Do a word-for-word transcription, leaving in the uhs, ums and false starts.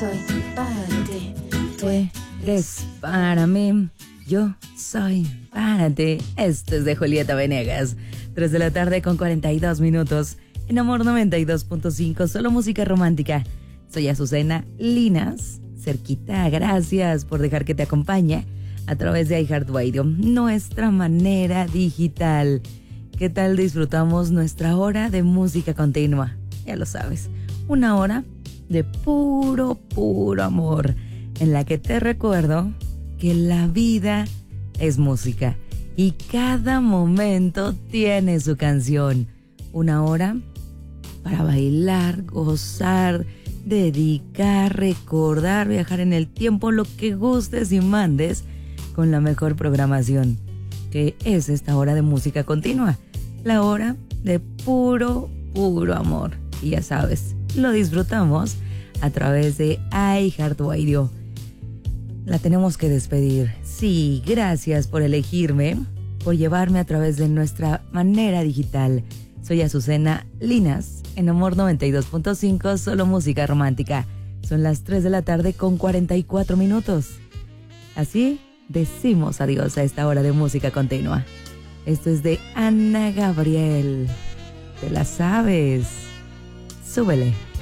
soy para ti. Tú eres para mí, yo soy para ti. Esto es de Julieta Venegas. tres de la tarde con cuarenta y dos minutos. En Amor noventa y dos punto cinco, solo música romántica. Soy Azucena Linas, cerquita. Gracias por dejar que te acompañe a través de iHeartRadio, nuestra manera digital. ¿Qué tal disfrutamos nuestra hora de música continua? Ya lo sabes, una hora de puro, puro amor, en la que te recuerdo que la vida es música y cada momento tiene su canción. Una hora para bailar, gozar, dedicar, recordar, viajar en el tiempo, lo que gustes y mandes, con la mejor programación, que es esta hora de música continua, la hora de puro, puro amor. Y ya sabes, lo disfrutamos a través de iHeartRadio. La tenemos que despedir. Sí, gracias por elegirme, por llevarme a través de nuestra manera digital. Soy Azucena Linas, en Amor noventa y dos punto cinco, solo música romántica. Son las tres de la tarde con cuarenta y cuatro minutos. Así decimos adiós a esta hora de música continua. Esto es de Ana Gabriel. ¿Te la sabes? Súbele.